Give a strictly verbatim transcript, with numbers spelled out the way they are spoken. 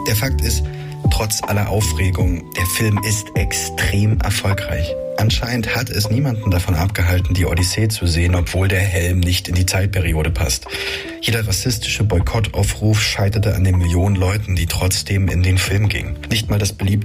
Der Fakt ist, trotz aller Aufregung, der Film ist extrem erfolgreich. Anscheinend hat es niemanden davon abgehalten, die Odyssee zu sehen, obwohl der Helm nicht in die Zeitperiode passt. Jeder rassistische Boykottaufruf scheiterte an den Millionen Leuten, die trotzdem in den Film gingen. Nicht mal das beliebte